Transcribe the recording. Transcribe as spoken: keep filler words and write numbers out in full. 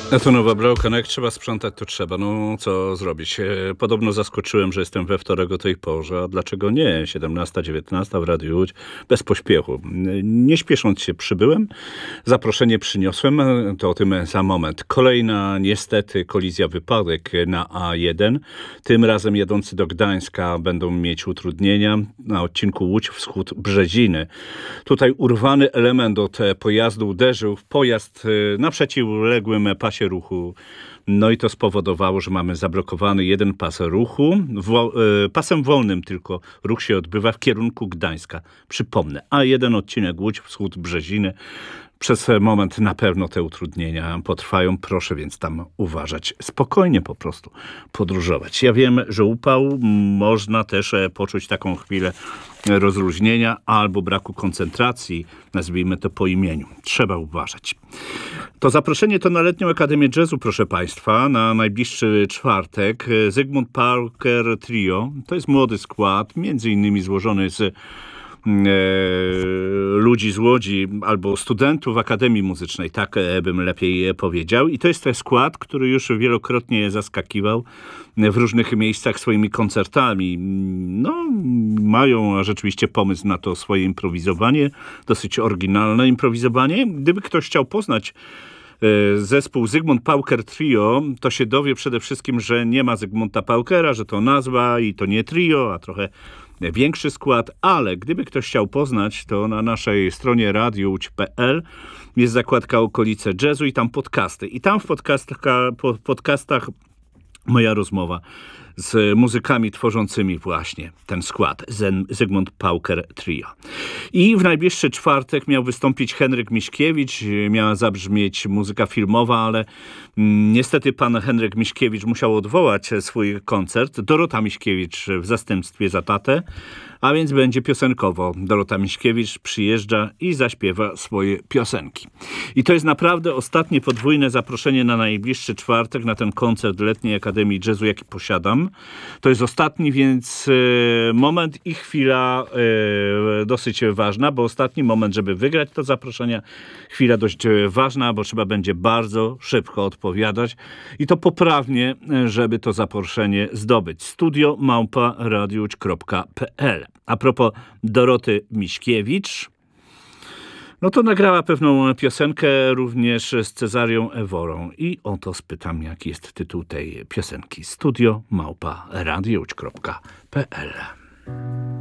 A to nowa bramka, no jak trzeba sprzątać, to trzeba. No co zrobić? Podobno zaskoczyłem, że jestem we wtorek o tej porze, a dlaczego nie? siedemnasta, dziewiętnasta w Radiu Łódź, bez pośpiechu. Nie śpiesząc się przybyłem, zaproszenie przyniosłem, to o tym za moment. Kolejna niestety kolizja, wypadek na A jeden. Tym razem jadący do Gdańska będą mieć utrudnienia na odcinku Łódź Wschód Brzeziny. Tutaj urwany element od pojazdu uderzył w pojazd na przeciwległym pasie ruchu. No i to spowodowało, że mamy zablokowany jeden pas ruchu. Wo- pasem wolnym tylko ruch się odbywa w kierunku Gdańska. Przypomnę, A jeden odcinek Łódź Wschód Brzeziny. Przez moment na pewno te utrudnienia potrwają. Proszę więc tam uważać. Spokojnie po prostu podróżować. Ja wiem, że upał można też poczuć taką chwilę rozluźnienia albo braku koncentracji. Nazwijmy to po imieniu. Trzeba uważać. To zaproszenie to na Letnią Akademię Jazzu, proszę Państwa, na najbliższy czwartek. Zygmunt Pauker Trio. To jest młody skład, między innymi złożony z ludzi z Łodzi albo studentów Akademii Muzycznej, tak bym lepiej powiedział. I to jest ten skład, który już wielokrotnie zaskakiwał w różnych miejscach swoimi koncertami. No, mają rzeczywiście pomysł na to swoje improwizowanie, dosyć oryginalne improwizowanie. Gdyby ktoś chciał poznać zespół Zygmunt Pauker Trio, to się dowie przede wszystkim, że nie ma Zygmunta Paukera, że to nazwa i to nie trio, a trochę większy skład, ale gdyby ktoś chciał poznać, to na naszej stronie radio łódź kropka pe el jest zakładka Okolice Jazzu i tam podcasty. I tam w podcastach, po, podcastach moja rozmowa z muzykami tworzącymi właśnie ten skład, Zygmunt Pauker Trio. I w najbliższy czwartek miał wystąpić Henryk Miśkiewicz, miała zabrzmieć muzyka filmowa, ale niestety pan Henryk Miśkiewicz musiał odwołać swój koncert. Dorota Miśkiewicz w zastępstwie za tatę, a więc będzie piosenkowo. Dorota Miśkiewicz przyjeżdża i zaśpiewa swoje piosenki. I to jest naprawdę ostatnie podwójne zaproszenie na najbliższy czwartek na ten koncert Letniej Akademii Jazzu, jaki posiadam. To jest ostatni więc e, moment i chwila e, dosyć ważna, bo ostatni moment, żeby wygrać to zaproszenie, chwila dość ważna, bo trzeba będzie bardzo szybko odpowiadać i to poprawnie, żeby to zaproszenie zdobyć. Studio małpa radio łódź kropka pe el. A propos Doroty Miśkiewicz, no to nagrała pewną piosenkę również z Cezarią Eworą. I o to spytam, jaki jest tytuł tej piosenki. Studio małpa radio łódź kropka pe el.